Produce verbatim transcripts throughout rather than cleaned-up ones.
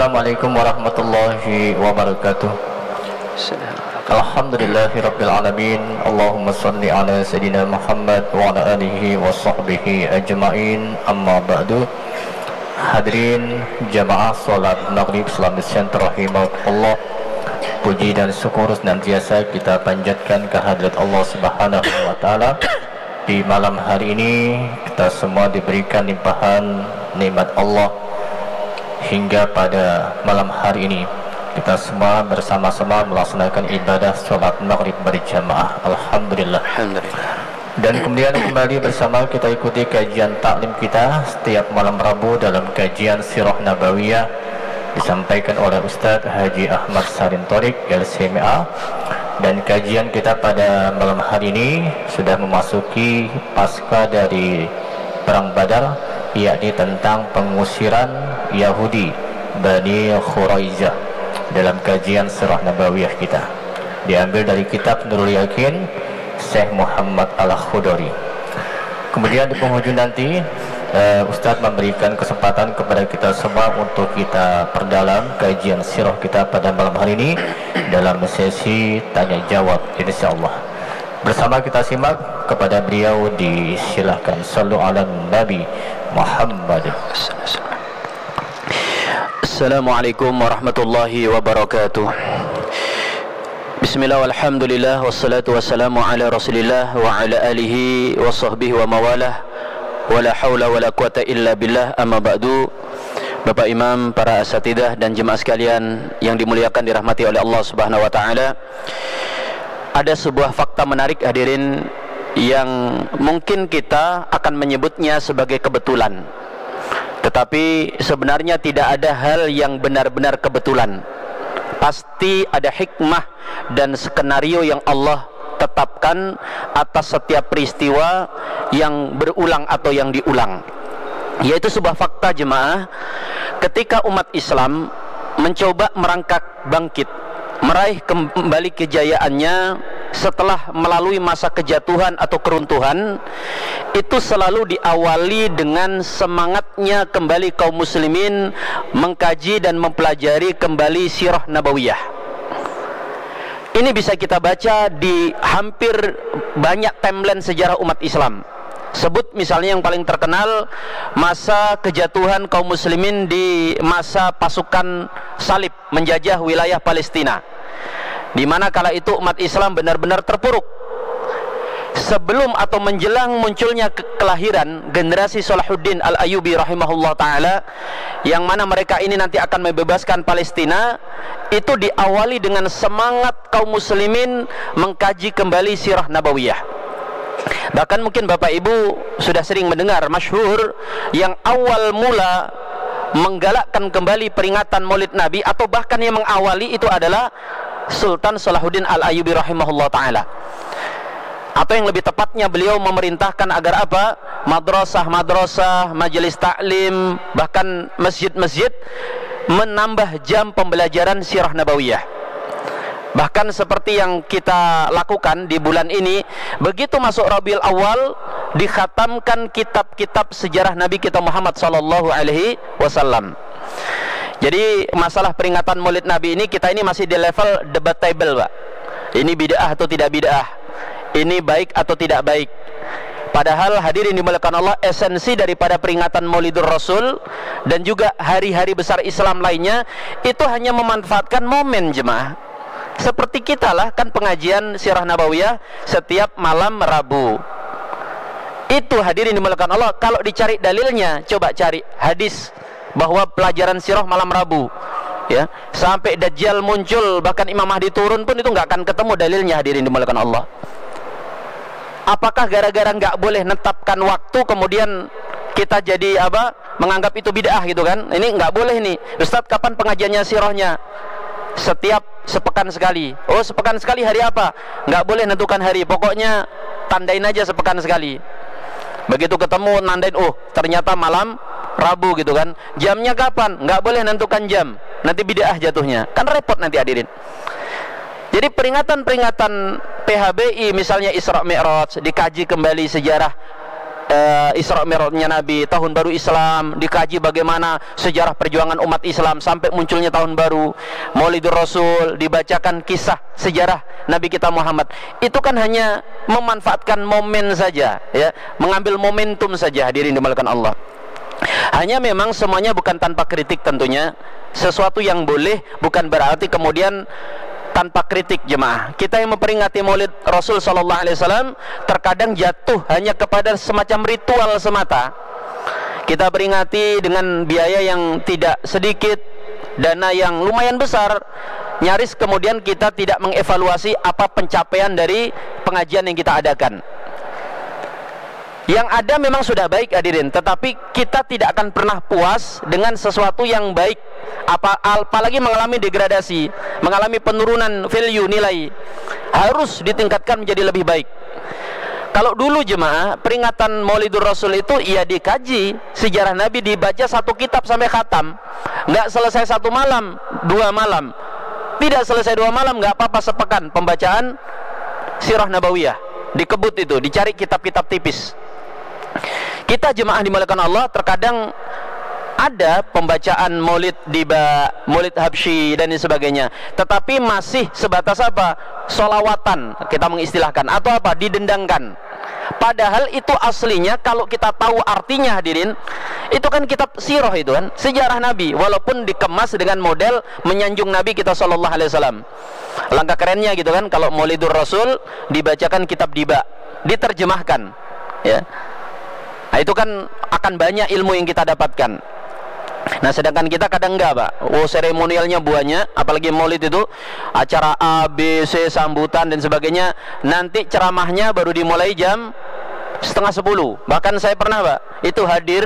Assalamualaikum warahmatullahi wabarakatuh. Alhamdulillahirabbil alamin. Allahumma shalli ala sayidina Muhammad wa ala alihi wa sahbihi ajmain. Amma ba'du. Hadirin jamaah salat maghrib Islamic Center rahimahullah. Puji dan syukur senantiasa kita panjatkan kehadirat Allah Subhanahu wa taala. Di malam hari ini kita semua diberikan limpahan nikmat Allah hingga pada malam hari ini kita semua bersama-sama melaksanakan ibadah sholat maghrib berjamaah. Alhamdulillah. Alhamdulillah. Dan kemudian kembali bersama kita ikuti kajian taklim kita setiap malam Rabu dalam kajian Sirah Nabawiyah disampaikan oleh Ustadz Haji Ahmad Salim Thorik L C M A. Dan kajian kita pada malam hari ini sudah memasuki pasca dari Perang Badar, yakni tentang pengusiran Yahudi Bani Khuraizah dalam kajian Sirah Nabawiyah kita, diambil dari kitab Nurul Yakin Syekh Muhammad Al-Khudari. Kemudian di penghujung nanti uh, Ustadz memberikan kesempatan kepada kita semua untuk kita perdalam kajian sirah kita pada malam hari ini dalam sesi tanya jawab insyaallah. Bersama kita simak kepada beliau, disilahkan. Sallu ala Nabi Muhammad. Assalamualaikum warahmatullahi wabarakatuh. Bismillah walhamdulillah wassalatu wassalamu ala rasulillah wa ala alihi wa sahbihi wa mawalah wa la hawla wa la quwata illa billah, amma ba'du. Bapak Imam, para asatidah dan jemaah sekalian yang dimuliakan dirahmati oleh Allah Subhanahu wa taala, ada sebuah fakta menarik hadirin yang mungkin kita akan menyebutnya sebagai kebetulan, tetapi sebenarnya tidak ada hal yang benar-benar kebetulan. Pasti ada hikmah dan skenario yang Allah tetapkan atas setiap peristiwa yang berulang atau yang diulang. Yaitu sebuah fakta jemaah, ketika umat Islam mencoba merangkak bangkit, meraih kembali kejayaannya setelah melalui masa kejatuhan atau keruntuhan, itu selalu diawali dengan semangatnya kembali kaum muslimin mengkaji dan mempelajari kembali sirah nabawiyah. Ini bisa kita baca di hampir banyak timeline sejarah umat Islam. Sebut misalnya yang paling terkenal, masa kejatuhan kaum muslimin di masa pasukan salib menjajah wilayah Palestina, di mana kala itu umat Islam benar-benar terpuruk. Sebelum atau menjelang munculnya ke kelahiran generasi Salahuddin Al-Ayyubi rahimahullah ta'ala, yang mana mereka ini nanti akan membebaskan Palestina, itu diawali dengan semangat kaum muslimin mengkaji kembali sirah nabawiyah. Bahkan mungkin Bapak Ibu sudah sering mendengar masyhur yang awal mula menggalakkan kembali peringatan Maulid Nabi, atau bahkan yang mengawali itu adalah Sultan Salahuddin Al-Ayyubi rahimahullah ta'ala. Atau yang lebih tepatnya beliau memerintahkan agar apa? Madrasah-madrasah, majelis taklim, bahkan masjid-masjid menambah jam pembelajaran sirah nabawiyah. Bahkan seperti yang kita lakukan di bulan ini, begitu masuk Rabiul Awal dikhatamkan kitab-kitab sejarah Nabi kita Muhammad sallallahu alaihi wasallam. Jadi masalah peringatan Maulid Nabi ini, kita ini masih di level debatable, Pak. Ini bid'ah atau tidak bid'ah? Ini baik atau tidak baik? Padahal hadirin dimuliakan Allah, esensi daripada peringatan Maulidur Rasul dan juga hari-hari besar Islam lainnya itu hanya memanfaatkan momen jemaah. Seperti kita lah kan pengajian sirah nabawiyah setiap malam Rabu. Itu hadirin dimuliakan Allah, kalau dicari dalilnya, coba cari hadis bahwa pelajaran sirah malam Rabu, ya, sampai Dajjal muncul, bahkan Imam Mahdi turun pun itu nggak akan ketemu dalilnya hadirin dimuliakan Allah. Apakah gara-gara nggak boleh netapkan waktu kemudian kita jadi apa? Menganggap itu bid'ah gitu kan? Ini nggak boleh nih. Ustadz, kapan pengajiannya sirahnya? Setiap sepekan sekali. Oh, sepekan sekali hari apa? Nggak boleh nentukan hari. Pokoknya tandain aja sepekan sekali. Begitu ketemu nandain, oh ternyata malam Rabu gitu kan. Jamnya kapan? Nggak boleh nentukan jam. Nanti bid'ah jatuhnya. Kan repot nanti hadirin. Jadi peringatan-peringatan P H B I misalnya Isra Mi'raj, dikaji kembali sejarah uh, Isra Mi'rajnya Nabi, tahun baru Islam, dikaji bagaimana sejarah perjuangan umat Islam sampai munculnya tahun baru, Maulidur Rasul, dibacakan kisah sejarah Nabi kita Muhammad. Itu kan hanya memanfaatkan momen saja, ya, mengambil momentum saja, hadirin dimuliakan Allah. Hanya memang semuanya bukan tanpa kritik tentunya. Sesuatu yang boleh bukan berarti kemudian tanpa kritik jemaah. Kita yang memperingati Maulid Rasul sallallahu alaihi wasallam terkadang jatuh hanya kepada semacam ritual semata. Kita peringati dengan biaya yang tidak sedikit, dana yang lumayan besar, nyaris kemudian kita tidak mengevaluasi apa pencapaian dari pengajian yang kita adakan. Yang ada memang sudah baik hadirin, tetapi kita tidak akan pernah puas dengan sesuatu yang baik, apa apalagi mengalami degradasi, mengalami penurunan value nilai. Harus ditingkatkan menjadi lebih baik. Kalau dulu jemaah peringatan Maulidur Rasul itu ia dikaji sejarah Nabi, dibaca satu kitab sampai khatam, nggak selesai satu malam, dua malam, tidak selesai dua malam, nggak apa-apa, sepekan pembacaan Sirah Nabawiyah, dikebut itu, dicari kitab-kitab tipis. Kita jemaah dimuliakan Allah terkadang ada pembacaan maulid diba, maulid habsyi dan sebagainya, tetapi masih sebatas apa? Solawatan kita mengistilahkan, atau apa? Didendangkan. Padahal itu aslinya kalau kita tahu artinya hadirin, itu kan kitab sirah, itu kan sejarah Nabi, walaupun dikemas dengan model menyanjung Nabi kita sallallahu alaihi wasallam. Langkah kerennya gitu kan, kalau Maulidur Rasul dibacakan kitab diba, diterjemahkan, ya. Nah itu kan akan banyak ilmu yang kita dapatkan. Nah sedangkan kita kadang enggak Pak, oh seremonialnya banyak, apalagi maulid itu acara A, B, C, sambutan dan sebagainya. Nanti ceramahnya baru dimulai jam setengah sepuluh. Bahkan saya pernah Pak, itu hadir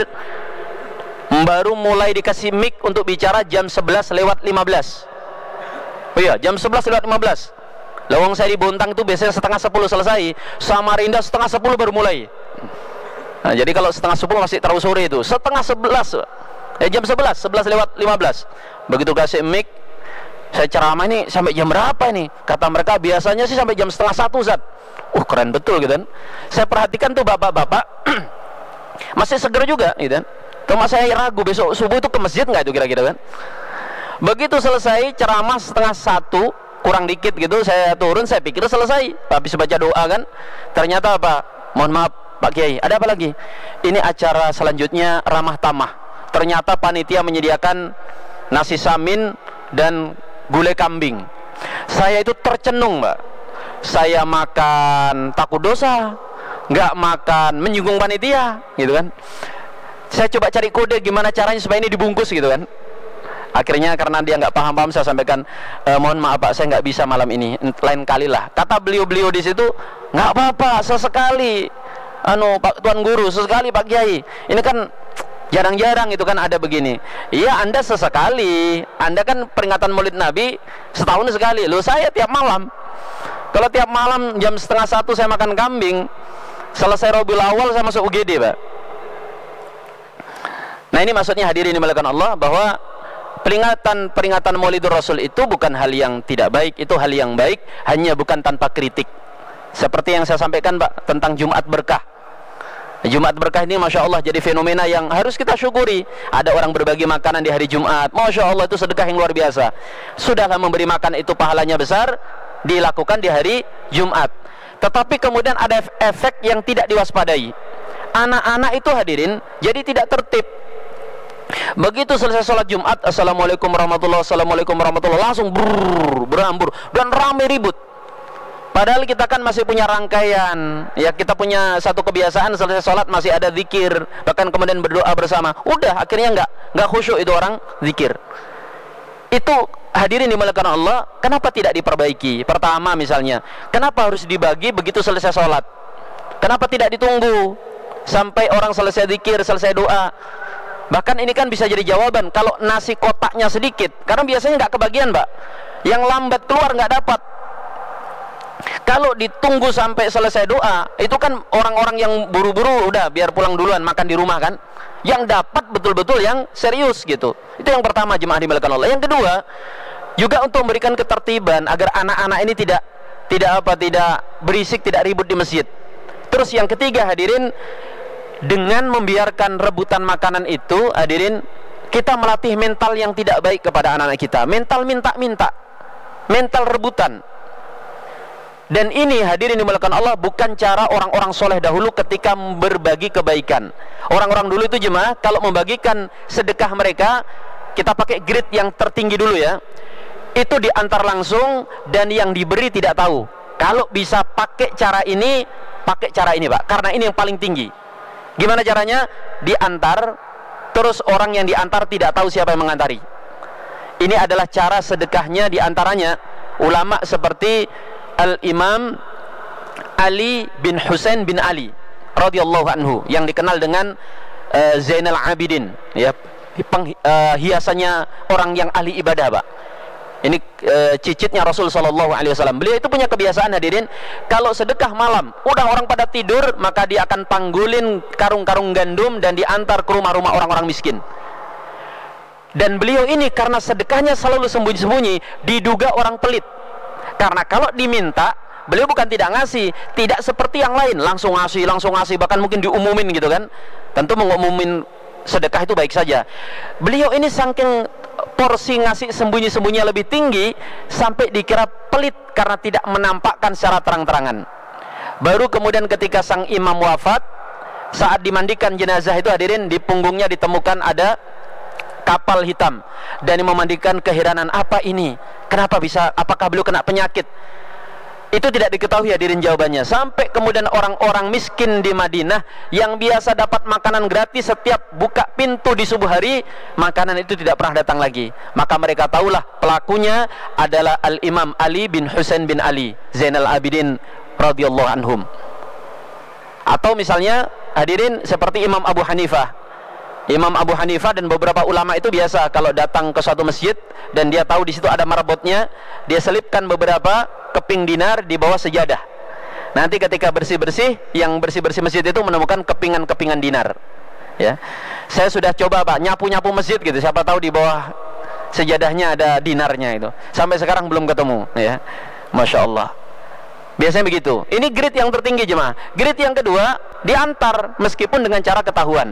baru mulai dikasih mic untuk bicara jam sebelas lewat lima belas. Oh iya, jam sebelas lewat lima belas. Lawang saya di Bontang itu biasanya setengah sepuluh selesai, Samarinda setengah sepuluh baru mulai. Nah, jadi kalau setengah sepuluh masih terlalu sore itu, setengah sebelas, eh jam sebelas, sebelas lewat lima belas. Begitu kasih mic, saya ceramah ini sampai jam berapa ini? Kata mereka biasanya sih sampai jam setengah satu Zat. Uh keren betul gitu kan. Saya perhatikan tuh bapak-bapak masih seger juga gitu kan. Cuma saya ragu besok subuh itu ke masjid nggak itu kira-kira kan. Begitu selesai ceramah setengah satu, kurang dikit gitu, saya turun, saya pikir selesai, habis baca doa kan. Ternyata apa? Mohon maaf Pak Kiai, ada apa lagi? Ini acara selanjutnya ramah tamah. Ternyata panitia menyediakan nasi samin dan gulai kambing. Saya itu tercenung Mbak. Saya makan takut dosa, nggak makan menyinggung panitia, gitu kan. Saya coba cari kode gimana caranya supaya ini dibungkus gitu kan. Akhirnya karena dia nggak paham-paham, saya sampaikan, e, mohon maaf Pak, saya nggak bisa malam ini, lain kali lah. Kata beliau-beliau di situ, nggak apa-apa, sesekali. Anu Pak Tuan Guru, sesekali Pak Kiai. Ini kan jarang-jarang itu kan ada begini. Iya Anda sesekali, Anda kan peringatan Maulid Nabi setahun sekali. Loh saya tiap malam. Kalau tiap malam jam setengah satu saya makan kambing, selesai Rabiul Awal saya masuk U G D Pak. Nah ini maksudnya hadirin dimuliakan Allah, bahwa peringatan peringatan Maulidur Rasul itu bukan hal yang tidak baik, itu hal yang baik, hanya bukan tanpa kritik. Seperti yang saya sampaikan Pak tentang Jumat Berkah. Jumat Berkah ini Masya Allah jadi fenomena yang harus kita syukuri. Ada orang berbagi makanan di hari Jumat, Masya Allah itu sedekah yang luar biasa. Sudahlah memberi makan itu pahalanya besar, dilakukan di hari Jumat. Tetapi kemudian ada efek yang tidak diwaspadai. Anak-anak itu hadirin jadi tidak tertib. Begitu selesai sholat Jumat, Assalamualaikum warahmatullahi wabarakatuh, Assalamualaikum warahmatullahi wabarakatuh, langsung brrr, berambur dan ramai ribut. Padahal kita kan masih punya rangkaian, ya kita punya satu kebiasaan selesai sholat masih ada zikir, bahkan kemudian berdoa bersama. Udah akhirnya nggak nggak khusyuk itu orang zikir. Itu hadirin dimuliakan Allah, kenapa tidak diperbaiki? Pertama misalnya, kenapa harus dibagi begitu selesai sholat? Kenapa tidak ditunggu sampai orang selesai zikir, selesai doa? Bahkan ini kan bisa jadi jawaban kalau nasi kotaknya sedikit, karena biasanya nggak kebagian Mbak, yang lambat keluar nggak dapat. Kalau ditunggu sampai selesai doa, itu kan orang-orang yang buru-buru udah biar pulang duluan makan di rumah kan. Yang dapat betul-betul yang serius gitu. Itu yang pertama jemaah dimuliakan Allah. Yang kedua, juga untuk memberikan ketertiban agar anak-anak ini tidak tidak apa tidak berisik, tidak ribut di masjid. Terus yang ketiga hadirin, dengan membiarkan rebutan makanan itu, hadirin, kita melatih mental yang tidak baik kepada anak-anak kita. Mental minta-minta, mental rebutan. Dan ini, hadirin dimuliakan Allah, bukan cara orang-orang soleh dahulu ketika berbagi kebaikan. Orang-orang dulu itu jemaah, kalau membagikan sedekah mereka, kita pakai grade yang tertinggi dulu ya, itu diantar langsung dan yang diberi tidak tahu. Kalau bisa pakai cara ini, pakai cara ini Pak, karena ini yang paling tinggi. Gimana caranya? Diantar, terus orang yang diantar tidak tahu siapa yang mengantari. Ini adalah cara sedekahnya, diantaranya ulama seperti Al-Imam Ali bin Husain bin Ali radhiyallahu anhu, yang dikenal dengan uh, Zainal Abidin, ya, peng, uh, hiasannya orang yang ahli ibadah Pak. Ini uh, cicitnya Rasul sallallahu alaihi wasallam. Beliau itu punya kebiasaan, hadirin, kalau sedekah malam, udah orang pada tidur, maka dia akan panggulin karung-karung gandum dan diantar ke rumah-rumah orang-orang miskin. Dan beliau ini karena sedekahnya selalu sembunyi-sembunyi, diduga orang pelit. Karena kalau diminta, beliau bukan tidak ngasih, tidak seperti yang lain, langsung ngasih, langsung ngasih, bahkan mungkin diumumin gitu kan. Tentu mengumumin sedekah itu baik saja. Beliau ini saking porsi ngasih sembunyi-sembunyi lebih tinggi, sampai dikira pelit karena tidak menampakkan secara terang-terangan. Baru kemudian ketika sang imam wafat, saat dimandikan jenazah itu, hadirin, di punggungnya ditemukan ada kapal hitam. Dan memandikan keheranan, apa ini? Kenapa bisa? Apakah beliau kena penyakit? Itu tidak diketahui, hadirin, jawabannya. Sampai kemudian orang-orang miskin di Madinah yang biasa dapat makanan gratis setiap buka pintu di subuh hari, makanan itu tidak pernah datang lagi. Maka mereka tahulah pelakunya adalah Al-Imam Ali bin Husain bin Ali Zainal Abidin radhiyallahu anhum. Atau misalnya, hadirin, seperti Imam Abu Hanifah. Imam Abu Hanifah dan beberapa ulama itu biasa kalau datang ke suatu masjid dan dia tahu di situ ada marbotnya, dia selipkan beberapa keping dinar di bawah sejadah. Nanti ketika bersih-bersih, yang bersih-bersih masjid itu menemukan kepingan-kepingan dinar. Ya, saya sudah coba Pak nyapu-nyapu masjid gitu, siapa tahu di bawah sejadahnya ada dinarnya itu. Sampai sekarang belum ketemu. Ya, masya Allah. Biasanya begitu. Ini grade yang tertinggi jemaah. Grade yang kedua, diantar meskipun dengan cara ketahuan.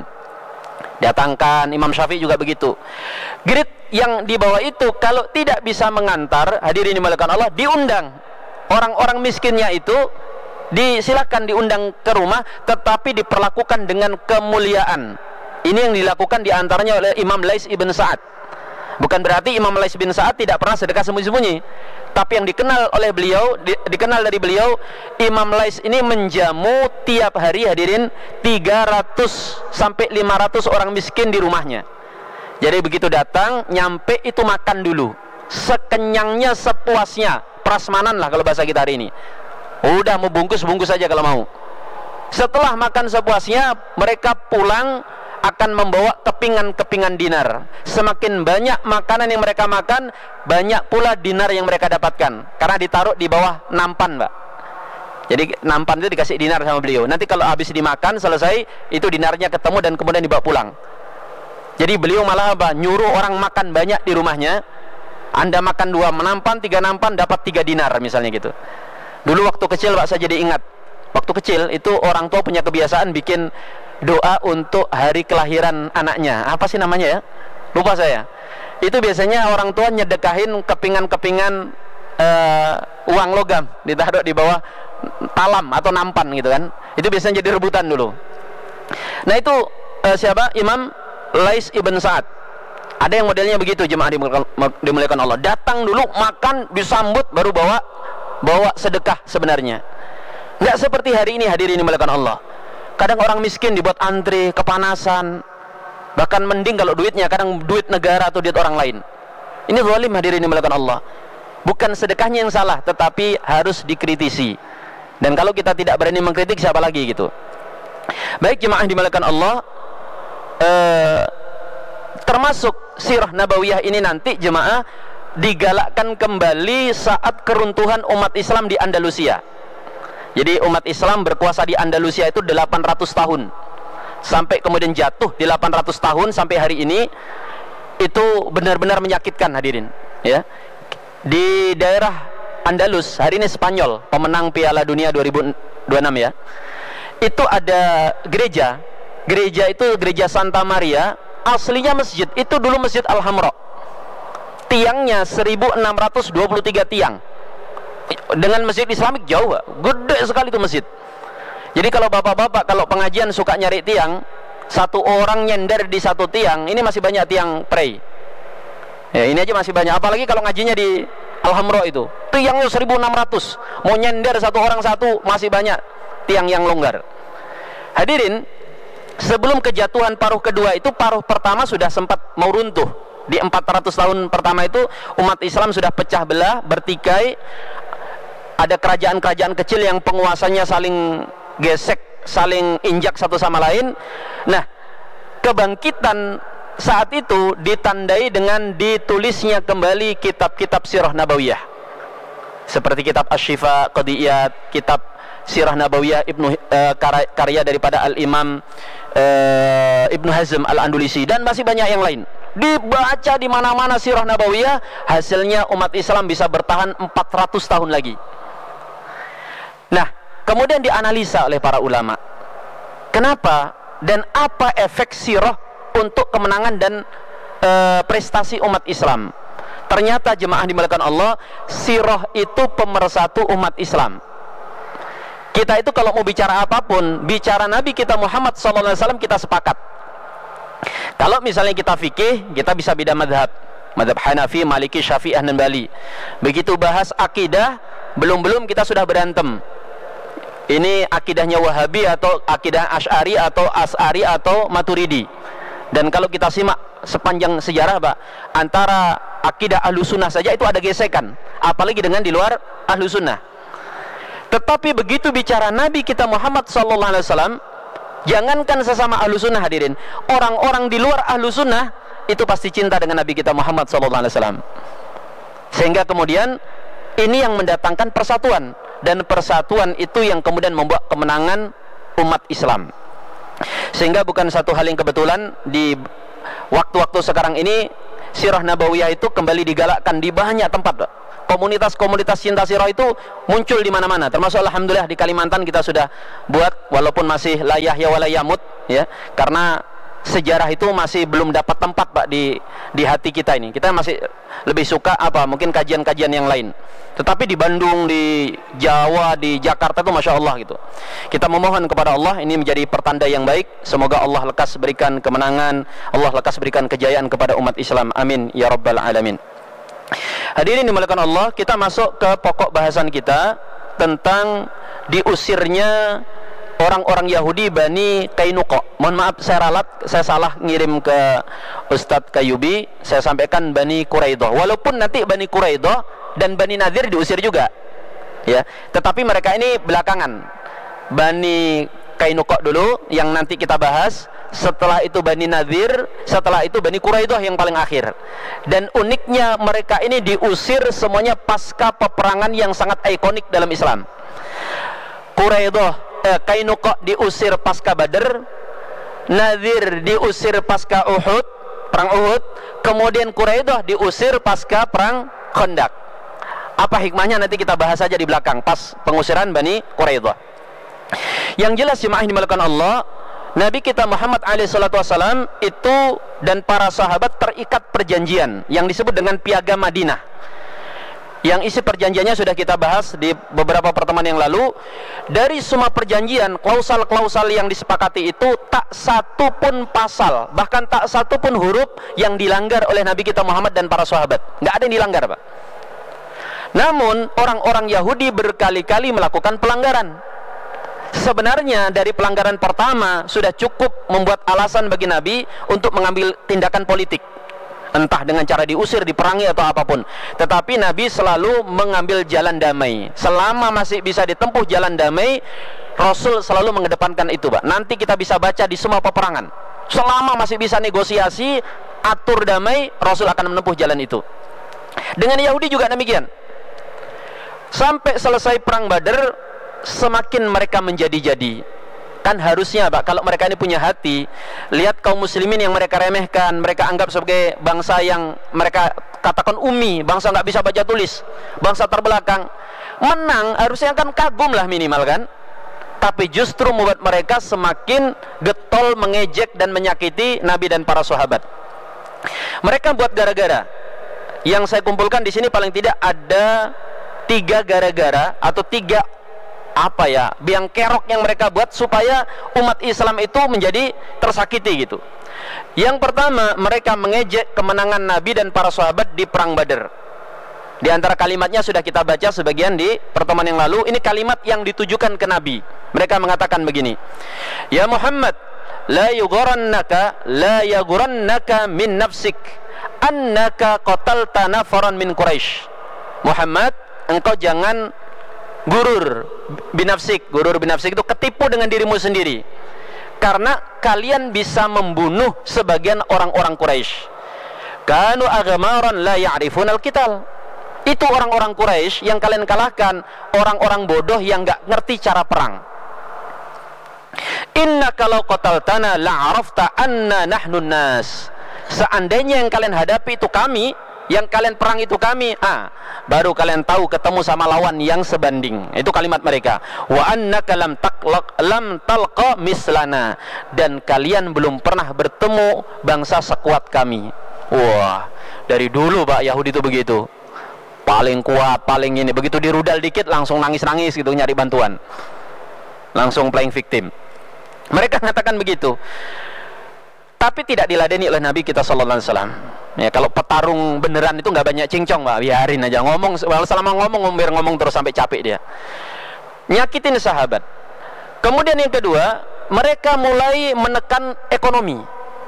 Datangkan, Imam Syafi'i juga begitu. Grade yang di bawah itu kalau tidak bisa mengantar, hadirin dimuliakan Allah, diundang. Orang-orang miskinnya itu disilakan diundang ke rumah, tetapi diperlakukan dengan kemuliaan. Ini yang dilakukan diantaranya oleh Imam Lais ibn Sa'ad. Bukan berarti Imam Lais bin Sa'ad tidak pernah sedekah sembunyi-sembunyi, tapi yang dikenal oleh beliau, di, dikenal dari beliau, Imam Lais ini menjamu tiap hari, hadirin, tiga ratus sampai lima ratus orang miskin di rumahnya. Jadi begitu datang, nyampe itu makan dulu, sekenyangnya, sepuasnya, prasmanan lah kalau bahasa kita hari ini. Udah mau bungkus-bungkus saja kalau mau. Setelah makan sepuasnya, mereka pulang akan membawa kepingan-kepingan dinar. Semakin banyak makanan yang mereka makan, banyak pula dinar yang mereka dapatkan, karena ditaruh di bawah nampan, Mbak. Jadi nampan itu dikasih dinar sama beliau. Nanti kalau habis dimakan, selesai, itu dinarnya ketemu dan kemudian dibawa pulang. Jadi beliau malah apa? Nyuruh orang makan banyak di rumahnya. Anda makan dua nampan, tiga nampan, dapat tiga dinar misalnya gitu. Dulu waktu kecil Pak, saya jadi ingat. Waktu kecil itu orang tua punya kebiasaan bikin doa untuk hari kelahiran anaknya. Apa sih namanya ya? Lupa saya. Itu biasanya orang tua nyedekahin kepingan-kepingan uh, uang logam, ditaruh di bawah talam atau nampan gitu kan. Itu biasanya jadi rebutan dulu. Nah itu uh, siapa? Imam Lais ibn Sa'ad. Ada yang modelnya begitu, jemaah dimuliakan Allah. Datang dulu, makan, disambut, baru bawa bawa sedekah sebenarnya. Nggak seperti hari ini, hadirin dimuliakan Allah. Kadang orang miskin dibuat antri, kepanasan. Bahkan mending kalau duitnya, kadang duit negara atau duit orang lain. Ini zalim, hadirin dimuliakan Allah. Bukan sedekahnya yang salah, tetapi harus dikritisi. Dan kalau kita tidak berani mengkritik, siapa lagi gitu. Baik jemaah dimuliakan Allah, eh, termasuk sirah nabawiyah ini nanti jemaah digalakkan kembali saat keruntuhan umat Islam di Andalusia. Jadi umat Islam berkuasa di Andalusia itu delapan ratus tahun, sampai kemudian jatuh di delapan ratus tahun sampai hari ini. Itu benar-benar menyakitkan, hadirin ya. Di daerah Andalus, hari ini Spanyol, pemenang Piala Dunia dua ribu dua puluh enam ya, itu ada gereja gereja itu gereja Santa Maria, aslinya masjid itu dulu Masjid Al-Hamra. Tiangnya seribu enam ratus dua puluh tiga tiang. Dengan masjid Islamik jauh, Pak. Gede sekali itu masjid. Jadi kalau bapak-bapak kalau pengajian suka nyari tiang, satu orang nyender di satu tiang, ini masih banyak tiang pray. Ya, ini aja masih banyak, apalagi kalau ngajinya di Al-Hamra itu. Tiangnya seribu enam ratus. Mau nyender satu orang satu, masih banyak tiang yang longgar. Hadirin, sebelum kejatuhan paruh kedua itu, paruh pertama sudah sempat mau runtuh. Di empat ratus tahun pertama itu umat Islam sudah pecah belah, bertikai. Ada kerajaan-kerajaan kecil yang penguasanya saling gesek, saling injak satu sama lain. Nah, kebangkitan saat itu ditandai dengan ditulisnya kembali kitab-kitab sirah nabawiyah, seperti kitab Asy-Syifa, Qadiyat, kitab sirah nabawiyah Ibnu uh, karya daripada Al-Imam uh, Ibnu Hazm Al-Andalusi, dan masih banyak yang lain. Dibaca di mana-mana sirah nabawiyah, hasilnya umat Islam bisa bertahan empat ratus tahun lagi. Nah, kemudian dianalisa oleh para ulama, kenapa dan apa efek sirah untuk kemenangan dan e, prestasi umat Islam. Ternyata jemaah dimuliakan Allah, sirah itu pemersatu umat Islam. Kita itu kalau mau bicara apapun, bicara Nabi kita Muhammad shallallahu alaihi wasallam, kita sepakat. Kalau misalnya kita fikih, kita bisa beda madhab, madhab Hanafi, Maliki, Syafi'i, Hanbali. Begitu bahas akidah, belum-belum kita sudah berantem. Ini akidahnya Wahabi atau akidah Asy'ari atau As'ari atau Maturidi. Dan kalau kita simak sepanjang sejarah, Pak, antara akidah Ahlussunnah saja itu ada gesekan, apalagi dengan di luar Ahlussunnah. Tetapi begitu bicara Nabi kita Muhammad sallallahu alaihi wasallam, jangankan sesama Ahlussunnah hadirin, orang-orang di luar Ahlussunnah itu pasti cinta dengan Nabi kita Muhammad sallallahu alaihi wasallam. Sehingga kemudian ini yang mendatangkan persatuan, dan persatuan itu yang kemudian membuat kemenangan umat Islam. Sehingga bukan satu hal yang kebetulan di waktu-waktu sekarang ini sirah nabawiyah itu kembali digalakkan di banyak tempat. Komunitas-komunitas cinta sirah itu muncul di mana-mana, termasuk alhamdulillah di Kalimantan kita sudah buat, walaupun masih la yahya wa la yamut, ya, karena sejarah itu masih belum dapat tempat, Pak, di di hati kita ini. Kita masih lebih suka apa? Mungkin kajian-kajian yang lain. Tetapi di Bandung, di Jawa, di Jakarta itu Masya Allah gitu. Kita memohon kepada Allah, ini menjadi pertanda yang baik. Semoga Allah lekas berikan kemenangan, Allah lekas berikan kejayaan kepada umat Islam. Amin ya rabbal alamin. Hadirin dimuliakan Allah, kita masuk ke pokok bahasan kita tentang diusirnya orang-orang Yahudi Bani Qainuqa. Mohon maaf saya ralat, saya salah ngirim ke Ustadz Kayubi, saya sampaikan Bani Quraidah. Walaupun nanti Bani Quraidah dan Bani Nadir diusir juga, ya, tetapi mereka ini belakangan. Bani Qainuqa dulu yang nanti kita bahas, setelah itu Bani Nadir, setelah itu Bani Quraidah yang paling akhir. Dan uniknya mereka ini diusir semuanya pasca peperangan yang sangat ikonik dalam Islam. Quraidah, eh, Qainuqa diusir pasca Badr, Nadir diusir pasca Uhud, perang Uhud, kemudian Quraidah diusir pasca perang Khandaq. Apa hikmahnya nanti kita bahas saja di belakang pas pengusiran Bani Quraidah. Yang jelas jemaah dimuliakan Allah, Nabi kita Muhammad alaihi salatu wasallam itu dan para sahabat terikat perjanjian yang disebut dengan Piagam Madinah. Yang isi perjanjiannya sudah kita bahas di beberapa pertemuan yang lalu. Dari semua perjanjian, klausal-klausal yang disepakati itu tak satu pun pasal, bahkan tak satu pun huruf yang dilanggar oleh Nabi kita Muhammad dan para sahabat. Nggak ada yang dilanggar, Pak. Namun orang-orang Yahudi berkali-kali melakukan pelanggaran. Sebenarnya dari pelanggaran pertama sudah cukup membuat alasan bagi Nabi untuk mengambil tindakan politik, entah dengan cara diusir, diperangi atau apapun. Tetapi Nabi selalu mengambil jalan damai. Selama masih bisa ditempuh jalan damai, Rasul selalu mengedepankan itu, Pak. Nanti kita bisa baca di semua peperangan. Selama masih bisa negosiasi, atur damai, Rasul akan menempuh jalan itu. Dengan Yahudi juga demikian. Sampai selesai perang Badar, semakin mereka menjadi-jadi. Kan harusnya, Pak, kalau mereka ini punya hati, lihat kaum muslimin yang mereka remehkan, mereka anggap sebagai bangsa yang mereka katakan ummi, bangsa nggak bisa baca tulis, bangsa terbelakang, menang harusnya kan kagum lah minimal kan. Tapi justru membuat mereka semakin getol getol, mengejek dan menyakiti Nabi dan para sahabat. Mereka buat gara-gara. Yang saya kumpulkan di sini paling tidak ada tiga gara-gara atau tiga apa ya, biang kerok yang mereka buat supaya umat Islam itu menjadi tersakiti gitu. Yang pertama, mereka mengejek kemenangan Nabi dan para sahabat di perang Badar. Di antara kalimatnya sudah kita baca sebagian di pertemuan yang lalu. Ini kalimat yang ditujukan ke Nabi. Mereka mengatakan begini, ya Muhammad, la yughurannaka la yughurannaka min nafsik annaka qatalta nafaran min Quraisy. Muhammad, engkau jangan gurur binafsik. Gurur binafsik itu ketipu dengan dirimu sendiri, karena kalian bisa membunuh sebagian orang-orang Quraisy. Kanu aghmaran la ya'rifun al-qital. Itu orang-orang Quraisy yang kalian kalahkan, orang-orang bodoh yang enggak ngerti cara perang. Inna kalau qataltana la'arafta anna nahnu nas. Seandainya yang kalian hadapi itu kami, yang kalian perang itu kami, ah, baru kalian tahu ketemu sama lawan yang sebanding. Itu kalimat mereka. Wa annaka lam taqlaq lam talqa mislana, dan kalian belum pernah bertemu bangsa sekuat kami. Wah, dari dulu Pak Yahudi itu begitu. Paling kuat, paling ini, begitu dirudal dikit langsung nangis-nangis gitu nyari bantuan. Langsung playing victim. Mereka mengatakan begitu. Tapi tidak diladeni oleh Nabi kita sallallahu alaihi wasallam. Ya, kalau petarung beneran itu nggak banyak cincong, Pak. Biarin aja ngomong, selama ngomong biar ngomong terus sampai capek dia. Nyakitin sahabat. Kemudian yang kedua, mereka mulai menekan ekonomi.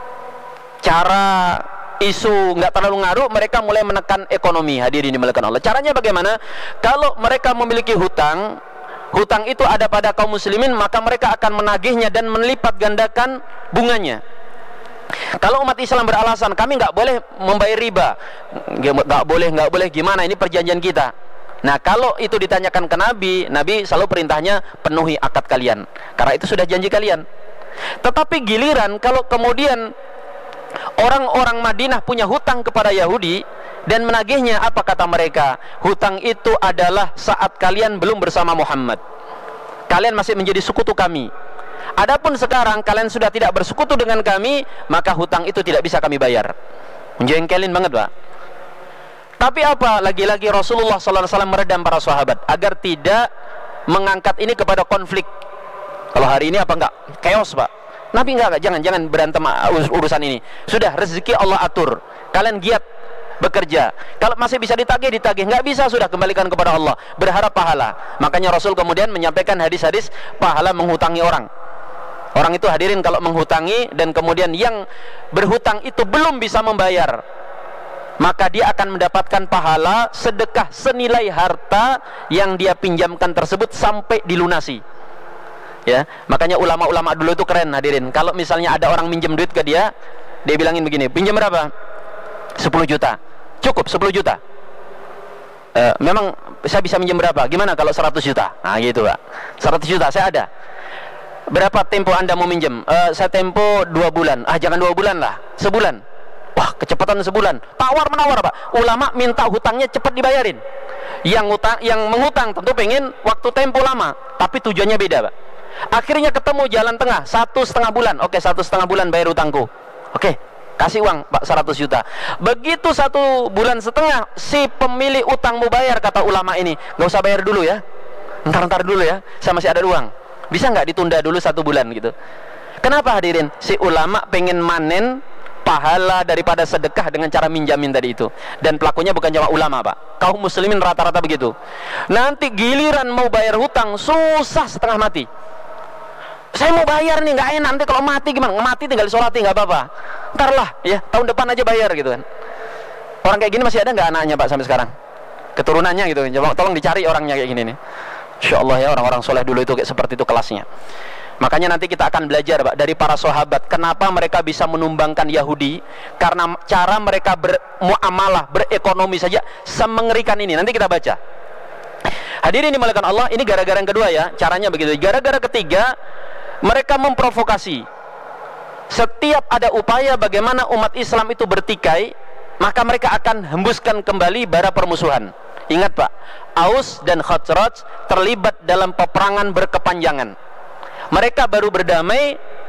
Cara isu nggak terlalu ngaruh, mereka mulai menekan ekonomi. Hadirin dimulakan Allah. Caranya bagaimana? Kalau mereka memiliki hutang, hutang itu ada pada kaum muslimin, maka mereka akan menagihnya dan melipat gandakan bunganya. Kalau umat Islam beralasan kami nggak boleh membayar riba, nggak boleh, nggak boleh gimana, ini perjanjian kita. Nah, kalau itu ditanyakan ke Nabi, Nabi selalu perintahnya penuhi akad kalian, karena itu sudah janji kalian. Tetapi giliran kalau kemudian orang-orang Madinah punya hutang kepada Yahudi dan menagihnya, apa kata mereka? Hutang itu adalah saat kalian belum bersama Muhammad, kalian masih menjadi sekutu kami. Adapun sekarang kalian sudah tidak bersekutu dengan kami, maka hutang itu tidak bisa kami bayar. Menjengkelin banget, Pak. Tapi apa? Lagi-lagi Rasulullah sallallahu alaihi wasallam meredam para sahabat agar tidak mengangkat ini kepada konflik. Kalau hari ini apa enggak? Chaos, Pak. Nabi enggak, enggak, jangan jangan berantem urusan ini. Sudah, rezeki Allah atur. Kalian giat bekerja. Kalau masih bisa ditagih, ditagih. Enggak bisa, sudah kembalikan kepada Allah. Berharap pahala. Makanya Rasul kemudian menyampaikan hadis-hadis pahala menghutangi orang. Orang itu hadirin kalau menghutangi dan kemudian yang berhutang itu belum bisa membayar, maka dia akan mendapatkan pahala sedekah senilai harta yang dia pinjamkan tersebut sampai dilunasi. Ya, makanya ulama-ulama dulu itu keren hadirin. Kalau misalnya ada orang minjem duit ke dia, dia bilangin begini, pinjam berapa? sepuluh juta. Cukup sepuluh juta. E, memang saya bisa minjem berapa? Gimana kalau seratus juta? Nah gitu, Pak. seratus juta saya ada. Berapa tempo Anda mau minjem? E, saya tempo dua bulan. Ah, jangan dua bulan lah, sebulan. Wah, kecepatan sebulan. Tawar menawar, Pak. Ulama minta hutangnya cepat dibayarin. Yang hutang, yang mengutang tentu pengen waktu tempo lama, tapi tujuannya beda, Pak. Akhirnya ketemu jalan tengah, satu setengah bulan. Oke, satu setengah bulan bayar hutangku. Oke, kasih uang, Pak, seratus juta. Begitu satu bulan setengah, si pemilik utang mau bayar, kata ulama ini, nggak usah bayar dulu ya. Ntar-ntar dulu ya, saya masih ada uang. Bisa nggak ditunda dulu satu bulan gitu? Kenapa hadirin? Si ulama pengen manen pahala daripada sedekah dengan cara minjamin tadi itu. Dan pelakunya bukan cuma ulama, Pak. Kaum muslimin rata-rata begitu. Nanti giliran mau bayar hutang susah setengah mati. Saya mau bayar nih, nggak enak. Nanti kalau mati gimana? Mati tinggal disolati nggak apa-apa. Ntar lah, ya tahun depan aja bayar gitu kan. Orang kayak gini masih ada nggak anaknya, Pak, sampai sekarang? Keturunannya gitu. Coba tolong dicari orangnya kayak gini nih. Insya Allah ya, orang-orang soleh dulu itu kayak seperti itu kelasnya. Makanya nanti kita akan belajar, Pak, dari para sahabat kenapa mereka bisa menumbangkan Yahudi, karena cara mereka bermuamalah, berekonomi saja semengerikan ini. Nanti kita baca. Hadirin dimulakan Allah, ini gara-gara yang kedua ya, caranya begitu. Gara-gara ketiga, mereka memprovokasi. Setiap ada upaya bagaimana umat Islam itu bertikai, maka mereka akan hembuskan kembali bara permusuhan. Ingat, Pak, Aus dan Khazraj terlibat dalam peperangan berkepanjangan. Mereka baru berdamai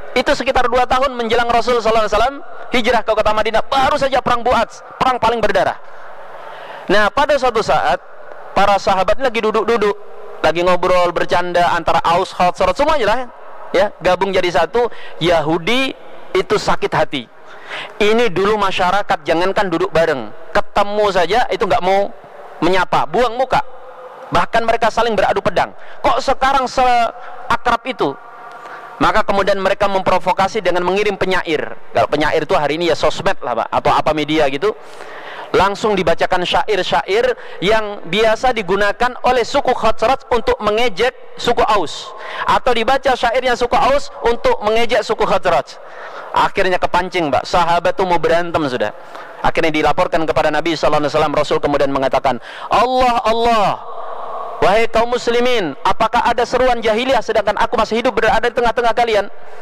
Itu sekitar dua tahun menjelang Rasul sallallahu alaihi wasallam hijrah ke kota Madinah, baru saja perang Bu'ats, perang paling berdarah. Nah, pada suatu saat para sahabat lagi duduk-duduk, lagi ngobrol, bercanda antara Aus, Khazraj, semuanya lah ya, gabung jadi satu. Yahudi itu sakit hati. Ini dulu masyarakat jangankan duduk bareng, ketemu saja itu nggak mau menyapa, buang muka. Bahkan mereka saling beradu pedang. Kok sekarang seakrab itu? Maka kemudian mereka memprovokasi dengan mengirim penyair. Kalau penyair itu hari ini ya sosmed lah Pak, atau apa media gitu. Langsung dibacakan syair-syair yang biasa digunakan oleh suku Khazraj untuk mengejek suku Aus, atau dibaca syairnya suku Aus untuk mengejek suku Khazraj. Akhirnya kepancing Mbak, sahabat itu mau berantem sudah. Akhirnya dilaporkan kepada Nabi sallallahu alaihi wasallam. Rasul kemudian mengatakan, Allah, Allah, wahai kaum muslimin, apakah ada seruan jahiliyah sedangkan aku masih hidup berada di tengah-tengah kalian?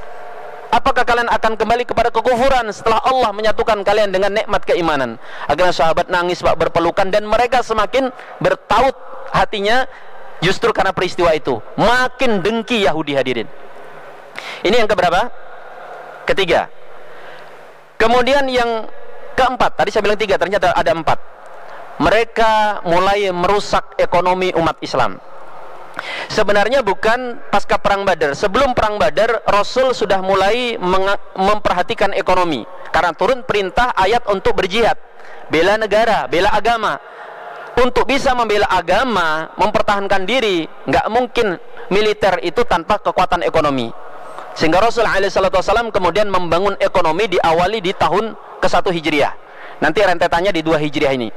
Apakah kalian akan kembali kepada kekufuran setelah Allah menyatukan kalian dengan nikmat keimanan? Akhirnya sahabat nangis Pak, berpelukan, dan mereka semakin bertaut hatinya justru karena peristiwa itu. Makin dengki Yahudi, hadirin. Ini yang keberapa? Ketiga. Kemudian yang keempat, tadi saya bilang tiga, ternyata ada empat. Mereka mulai merusak ekonomi umat Islam. Sebenarnya bukan pasca perang Badar. Sebelum perang Badar, Rasul sudah mulai memperhatikan ekonomi, karena turun perintah ayat untuk berjihad, bela negara, bela agama. Untuk bisa membela agama, mempertahankan diri, nggak mungkin militer itu tanpa kekuatan ekonomi. Sehingga Rasul alaihi salatu wasallam kemudian membangun ekonomi, diawali di tahun ke satu Hijriah. Nanti rentetannya di dua Hijriah ini.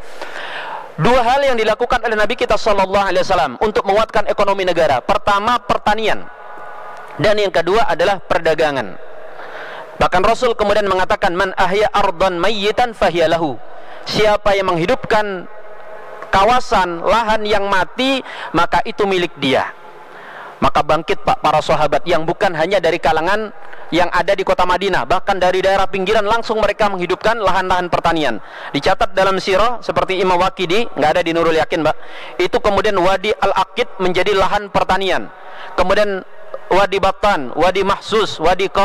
Dua hal yang dilakukan oleh Nabi kita sallallahu alaihi wasallam untuk menguatkan ekonomi negara. Pertama, pertanian, dan yang kedua adalah perdagangan. Bahkan Rasul kemudian mengatakan, man ahya ardan mayyitan fahiyalahu. Siapa yang menghidupkan kawasan lahan yang mati, maka itu milik dia. Maka bangkit Pak para sahabat yang bukan hanya dari kalangan yang ada di kota Madinah, bahkan dari daerah pinggiran langsung mereka menghidupkan lahan-lahan pertanian. Dicatat dalam sirah seperti Imam Waqidi, nggak ada di Nurul Yakin Pak. Itu kemudian Wadi Al-Aqid menjadi lahan pertanian. Kemudian Wadi Batan, Wadi Mahsus, Wadi